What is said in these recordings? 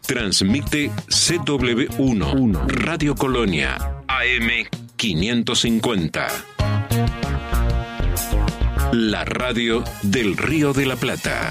Transmite CW1, Radio Colonia, AM 550. La radio del Río de la Plata.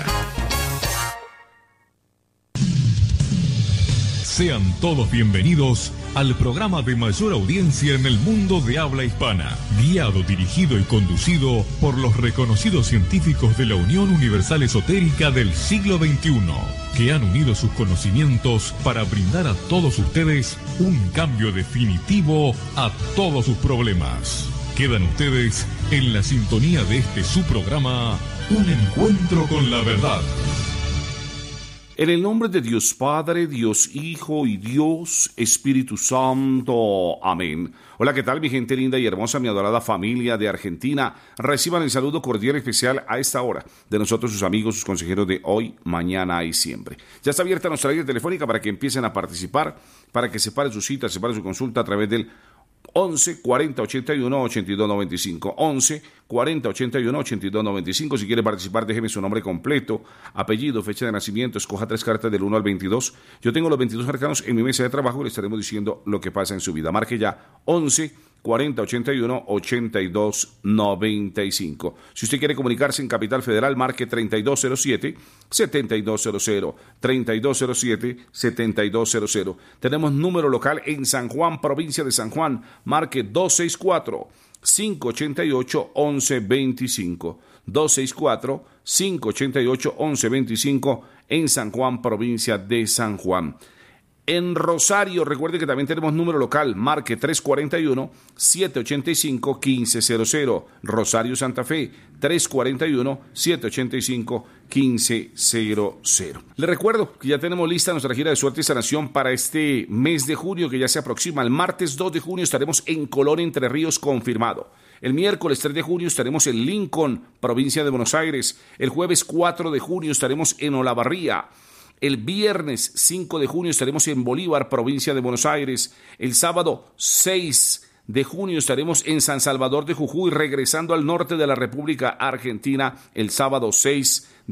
Sean todos bienvenidos al programa de mayor audiencia en el mundo de habla hispana, guiado, dirigido y conducido por los reconocidos científicos de la Unión Universal Esotérica del siglo XXI, que han unido sus conocimientos para brindar a todos ustedes un cambio definitivo a todos sus problemas. Quedan ustedes en la sintonía de este su programa, Un Encuentro con la Verdad. En el nombre de Dios Padre, Dios Hijo y Dios Espíritu Santo. Amén. Hola, ¿qué tal mi gente linda y hermosa, mi adorada familia de Argentina? Reciban el saludo cordial especial a esta hora de nosotros, sus amigos, sus consejeros de hoy, mañana y siempre. Ya está abierta nuestra línea telefónica para que empiecen a participar, para que separen su cita, separen su consulta a través del 11 40 81 82 95. 11 40 81 82 95. Si quiere participar, déjeme su nombre completo, apellido, fecha de nacimiento, escoja 3 cartas del 1 al 22. Yo tengo los 22 arcanos en mi mesa de trabajo y le estaremos diciendo lo que pasa en su vida. Marque ya 11 40 81 82 95. Si usted quiere comunicarse en Capital Federal, marque 3207 7200, 3207 7200. Tenemos número local en San Juan, provincia de San Juan, marque 264 588 1125, 264 588 1125 en San Juan, provincia de San Juan. En Rosario, recuerde que también tenemos número local, marque 341-785-1500. Rosario, Santa Fe, 341-785-1500. Le recuerdo que ya tenemos lista nuestra gira de suerte y sanación para este mes de junio que ya se aproxima. El martes 2 de junio estaremos en Colón, Entre Ríos, confirmado. El miércoles 3 de junio estaremos en Lincoln, provincia de Buenos Aires. El jueves 4 de junio estaremos en Olavarría. El viernes 5 de junio estaremos en Bolívar, provincia de Buenos Aires. El sábado 6 de junio estaremos en San Salvador de Jujuy, regresando al norte de la República Argentina el sábado 6